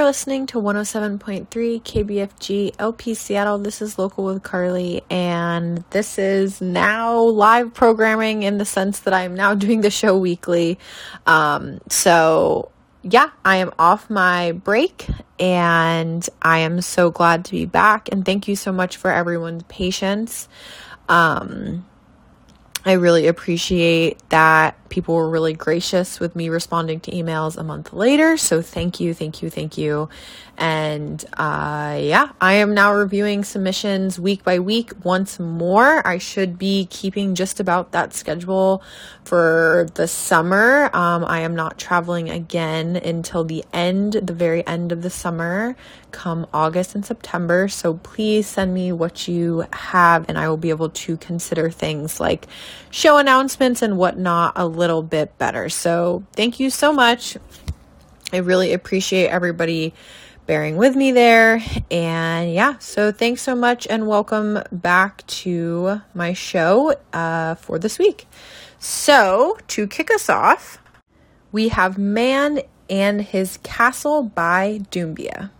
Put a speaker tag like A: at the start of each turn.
A: listening to 107.3 KBFG LP Seattle. This is Local with Carly, and this is now live programming in the sense that I am now doing the show weekly. So yeah, I am off my break, and I am so glad to be back, and thank you so much for everyone's patience. I really appreciate that people were really gracious with me responding to emails a month later. So thank you. And I am now reviewing submissions week by week once more. I should be keeping just about that schedule for the summer. I am not traveling again until the very end of the summer, come August and September. So please send me what you have, and I will be able to consider things like show announcements and whatnot a little bit better. So thank you so much. I really appreciate everybody bearing with me there. And yeah, so thanks so much, and welcome back to my show for this week. So to kick us off, we have Man and His Castle by Doumbia.